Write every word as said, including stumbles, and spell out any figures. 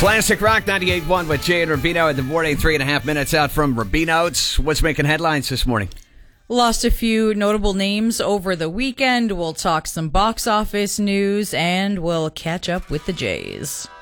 Classic Rock ninety-eight point one with Jay and Rubino in the morning, three and a half minutes out from Rubino's. What's making headlines this morning? Lost a few notable names over the weekend. We'll talk some box office news, and we'll catch up with the Jays.